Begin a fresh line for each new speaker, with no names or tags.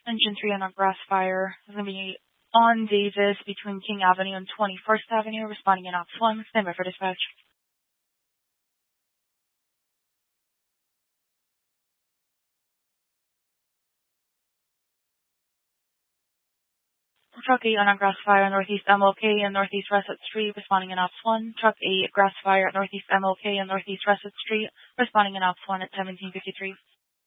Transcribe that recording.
Engine 3 on a grass fire. It's going to be on Davis between King Avenue and 21st Avenue, responding in Ops 1. Stand by for dispatch. Truck 8 on a grass fire at Northeast MLK and Northeast Russet Street, responding in Ops 1. Truck 8, grass fire at Northeast MLK and Northeast Russet Street, responding in Ops 1 at 1753.